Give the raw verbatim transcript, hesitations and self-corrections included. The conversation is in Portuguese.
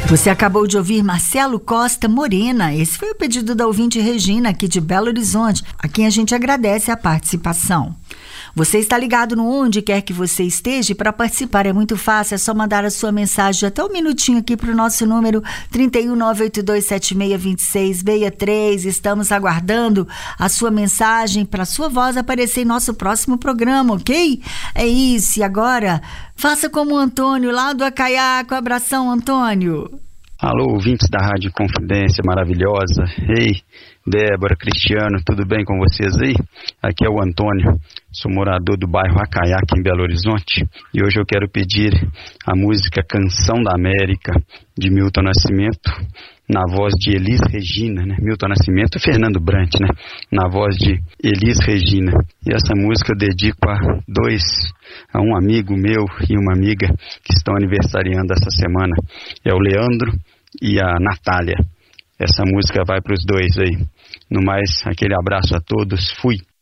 Você acabou de ouvir Marcelo Costa Morena. Esse foi o pedido da ouvinte Regina, aqui de Belo Horizonte, a quem a gente agradece a participação. Você está ligado no onde quer que você esteja, e para participar é muito fácil, é só mandar a sua mensagem de até um minutinho aqui para o nosso número trinta e um, nove oito dois sete seis, dois seis seis três. Estamos aguardando a sua mensagem para a sua voz aparecer em nosso próximo programa, ok? É isso, e agora faça como o Antônio lá do Acaiaco. Abração, Antônio. Alô, ouvintes da Rádio Confidência maravilhosa. Ei, Débora, Cristiano, tudo bem com vocês aí? Aqui é o Antônio, sou morador do bairro Acaiaco, em Belo Horizonte, e hoje eu quero pedir a música Canção da América, de Milton Nascimento, na voz de Elis Regina, né? Milton Nascimento e Fernando Brant, né? Na voz de Elis Regina. E essa música eu dedico a dois, a um amigo meu e uma amiga que estão aniversariando essa semana. É o Leandro e a Natália. Essa música vai para os dois aí. No mais, aquele abraço a todos. Fui.